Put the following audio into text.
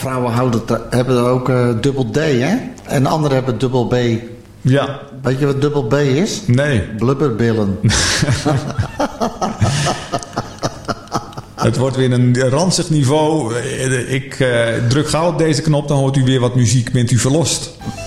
vrouwen hebben ook dubbel D, hè? En anderen hebben dubbel B. Ja. Weet je wat dubbel B is? Nee. Blubberbillen. Het wordt weer een ranzig niveau. Ik druk gauw op deze knop, dan hoort u weer wat muziek. Bent u verlost.